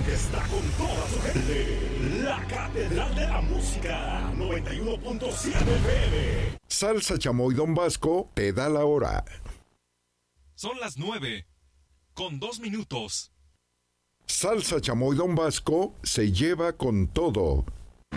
que está con toda su gente. La Catedral de la Música, 91.7 FM. Salsa Chamoy Don Vasco te da la hora. Son las 9:02. Salsa Chamoy Don Vasco se lleva con todo.